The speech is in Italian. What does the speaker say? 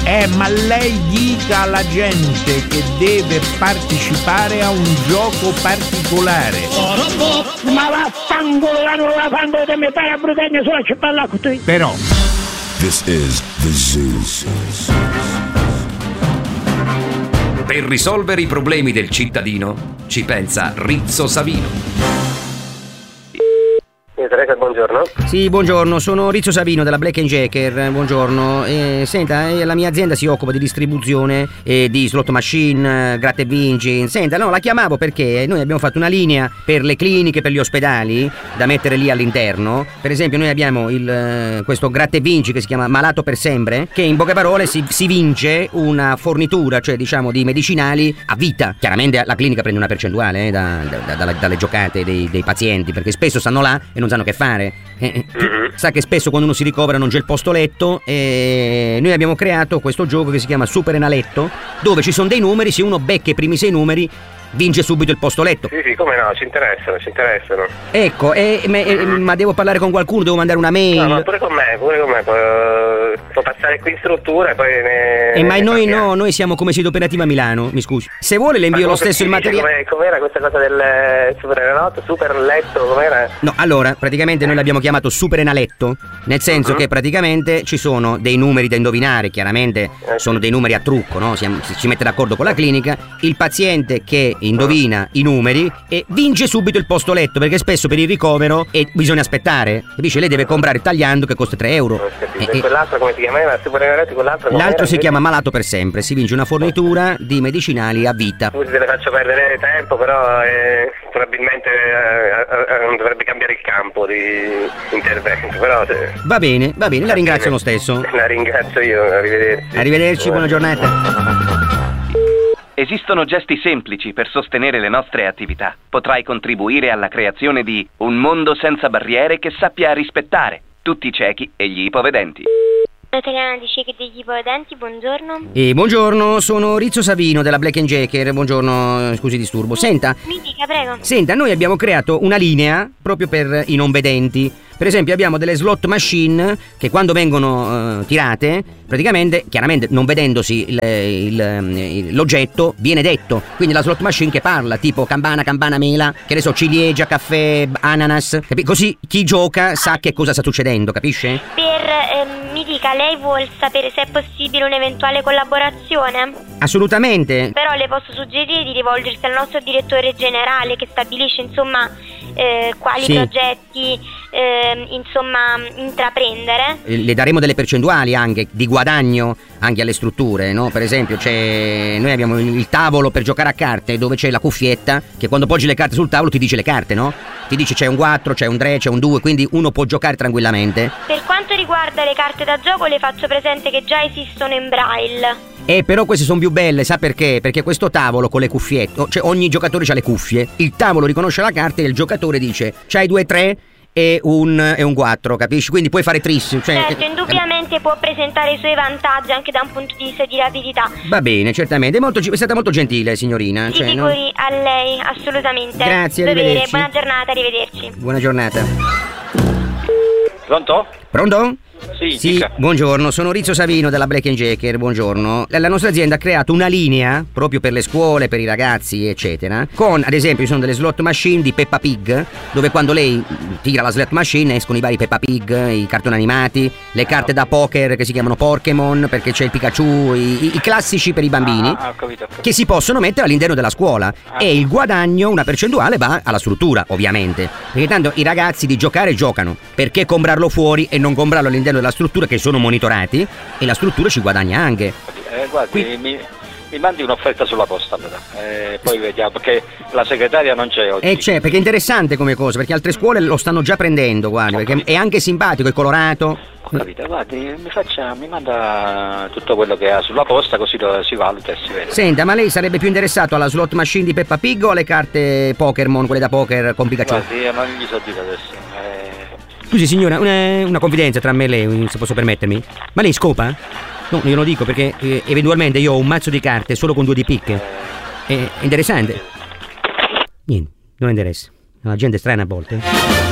Ma lei dica alla gente che deve partecipare a un gioco particolare. Ma vaffanculo, non la fanno di me, fai a brutenne sulla cippella con te. Però This is the Zoo. Per risolvere i problemi del cittadino ci pensa Rizzo Savino. Buongiorno. Sì, buongiorno, sono Rizzo Savino della Black & Decker, buongiorno. Senta, la mia azienda si occupa di distribuzione di slot machine, gratta e vinci. Senta, no, la chiamavo perché noi abbiamo fatto una linea per le cliniche, per gli ospedali, da mettere lì all'interno. Per esempio noi abbiamo questo gratta e vinci che si chiama Malato per Sempre, che in poche parole si vince una fornitura, cioè diciamo di medicinali a vita. Chiaramente la clinica prende una percentuale dalle giocate dei pazienti, perché spesso stanno là e non sanno che fare. Sa che spesso quando uno si ricovera non c'è il posto letto, e noi abbiamo creato questo gioco che si chiama Super Enaletto, dove ci sono dei numeri, se uno becca i primi 6 numeri vince subito il posto letto. Sì, come no, ci interessano. Ecco, ma devo parlare con qualcuno, devo mandare una mail? No, pure con me, può passare qui in struttura e poi ma noi siamo come sito operativa a Milano, mi scusi. Se vuole le invio lo stesso il materiale. Com'era questa cosa del Super Enalotto, Super Letto, com'era? No, allora, praticamente noi l'abbiamo chiamato Super Enaletto, nel senso che praticamente ci sono dei numeri da indovinare, chiaramente sono dei numeri a trucco, no? Si mette d'accordo con la clinica, il paziente che indovina i numeri e vince subito il posto letto, perché spesso per il ricovero bisogna aspettare, capisce? Lei deve comprare tagliando, che costa 3 euro. E quell'altro come si chiamava? Super Enaletto, l'altro si chiama Malato per Sempre, si vince una fornitura di medicinali a vita. Scusi se le faccio perdere tempo, però probabilmente dovrebbe cambiare il campo di intervento, però va bene, la ringrazio lo stesso. La ringrazio io, arrivederci, buona giornata. Esistono gesti semplici per sostenere le nostre attività. Potrai contribuire alla creazione di un mondo senza barriere che sappia rispettare tutti i ciechi e gli ipovedenti. Italiana di ciechi e degli ipovedenti, buongiorno. Buongiorno, sono Rizzo Savino della Black & Decker, buongiorno, scusi disturbo. Senta, mi dica, prego. Senta, noi abbiamo creato una linea proprio per i non vedenti. Per esempio abbiamo delle slot machine che quando vengono tirate, praticamente, chiaramente non vedendosi l'oggetto, viene detto. Quindi la slot machine che parla, tipo campana, mela, che ne so, ciliegia, caffè, ananas. Così chi gioca sa che cosa sta succedendo, capisce? Mi dica, lei vuol sapere se è possibile un'eventuale collaborazione? Assolutamente. Però le posso suggerire di rivolgersi al nostro direttore generale, che stabilisce insomma quali progetti intraprendere. Le daremo delle percentuali anche di guadagno anche alle strutture, no? Per esempio noi abbiamo il tavolo per giocare a carte, dove c'è la cuffietta che quando poggi le carte sul tavolo ti dice le carte, no? Ti dice c'è un 4, c'è un 3, c'è un 2, quindi uno può giocare tranquillamente. Per quanto riguarda le carte da gioco, le faccio presente che già esistono in braille. Però queste sono più belle, sa perché? Perché questo tavolo con le cuffiette, cioè ogni giocatore ha le cuffie, il tavolo riconosce la carta e il giocatore dice c'hai 2, 3 e un 4, capisci? Quindi puoi fare tris. Cioè, certo, indubbiamente può presentare i suoi vantaggi anche da un punto di vista di rapidità. Va bene, certamente, è stata molto gentile, signorina. Si figuri, a lei, assolutamente. Grazie, arrivederci. Buona giornata, arrivederci. Buona giornata. Pronto? Sì, buongiorno, sono Rizzo Savino della Black & Decker, buongiorno. La nostra azienda ha creato una linea proprio per le scuole, per i ragazzi, eccetera, con, ad esempio, ci sono delle slot machine di Peppa Pig, dove quando lei tira la slot machine escono i vari Peppa Pig, i cartoni animati, le carte da poker che si chiamano Pokémon, perché c'è il Pikachu, i classici per i bambini, ho capito. che si possono mettere all'interno della scuola, e il guadagno, una percentuale, va alla struttura, ovviamente, perché tanto i ragazzi di giocare giocano, perché comprarlo fuori e non comprarlo all'interno della struttura, che sono monitorati, e la struttura ci guadagna anche. Guardi, mi mandi un'offerta sulla posta allora. Poi vediamo, perché la segretaria non c'è oggi. C'è, perché è interessante come cosa, perché altre scuole lo stanno già prendendo, guardi, perché è anche simpatico, è colorato. Ho capito, guardi, mi manda tutto quello che ha sulla posta, così si valuta e si vede. Senta, ma lei sarebbe più interessato alla slot machine di Peppa Pig o alle carte Pokémon, quelle da poker con Pikachu? Guardi, non gli so dire adesso. Scusi signora, una confidenza tra me e lei, se posso permettermi. Ma lei scopa? No, io lo dico perché eventualmente io ho un mazzo di carte solo con 2 di picche. È interessante. Niente, non interessa. La gente è strana a volte.